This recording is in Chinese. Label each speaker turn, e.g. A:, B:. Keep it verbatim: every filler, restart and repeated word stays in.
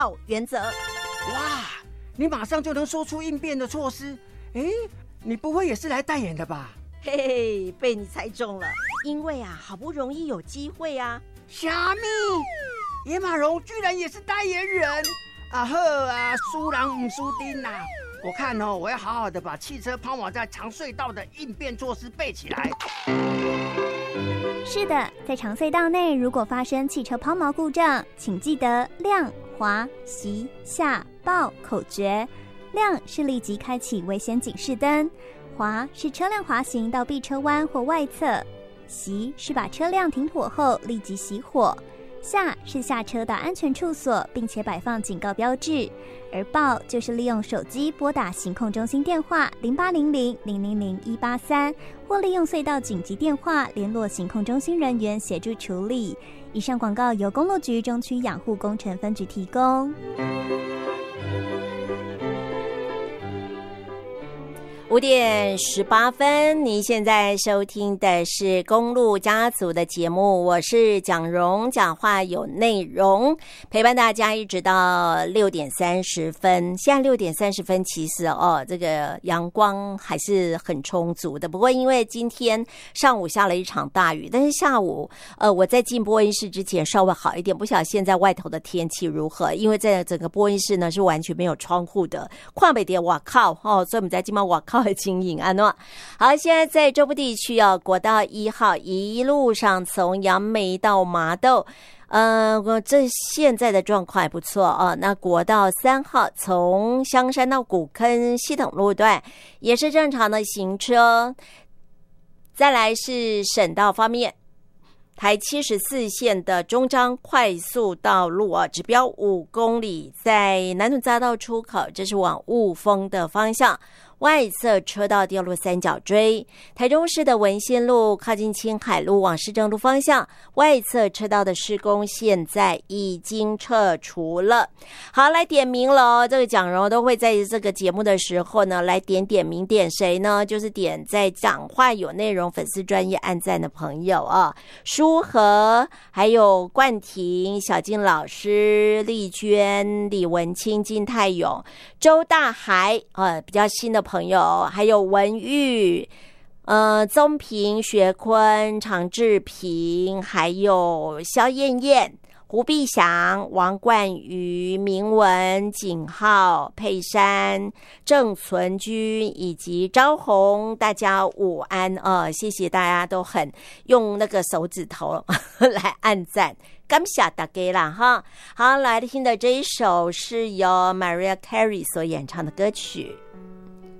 A: 原则。
B: 哇，你马上就能说出应变的措施。哎，你不会也是来代言的吧？
A: 嘿嘿，被你猜中了。因为啊，好不容易有机会啊。
B: 虾米？野马荣居然也是代言人啊！呵啊，输人唔输丁啊！我看哦，我要好好的把汽车抛锚在长隧道的应变措施背起来。
C: 是的，在长隧道内，如果发生汽车抛锚故障，请记得亮、滑、熄、下、报口诀。亮是立即开启危险警示灯，滑是车辆滑行到避车弯或外侧，熄是把车辆停妥后立即熄火，下是下车到安全处所，并且摆放警告标志，而报就是利用手机拨打行控中心电话零八零零零零零一八三，或利用隧道紧急电话联络行控中心人员协助处理。以上广告由公路局中区养护工程分局提供。
A: 五点十八分，您现在收听的是公路家族的节目，我是蒋蓉，讲话有内容，陪伴大家一直到六点三十分。现在六点三十分，其实哦，这个阳光还是很充足的。不过因为今天上午下了一场大雨，但是下午呃我在进播音室之前稍微好一点，不晓得现在外头的天气如何？因为在整个播音室呢是完全没有窗户的，跨北点哇靠哦，所以我们在今晚哇靠。经营安诺，好，现在在中部地区啊，国道一号一路上从杨梅到麻豆，呃，这现在的状况还不错啊。那国道三号从香山到古坑系统路段也是正常的行车。再来是省道方面，台七十四线的中彰快速道路啊，指标五公里，在南屯匝道出口，这是往雾峰的方向。外侧车道掉入三角锥，台中市的文心路靠近青海路往市政路方向，外侧车道的施工现在已经撤除了。好，来点名了哦，这个蒋蓉都会在这个节目的时候呢，来点点名，点谁呢？就是点在讲话有内容粉丝专页按赞的朋友啊，舒和，还有冠廷、小金老师、丽娟、李文清、金泰勇、周大海，呃，比较新的朋友。朋友还有文玉、呃宗平、学坤、常志平，还有肖燕燕、胡碧祥、王冠瑜、明文、景浩、佩珊、郑存君以及招红，大家午安啊、呃！谢谢大家都很用那个手指头来按赞。感谢大家啦哈！好，来听的这一首是由 Mariah Carey 所演唱的歌曲。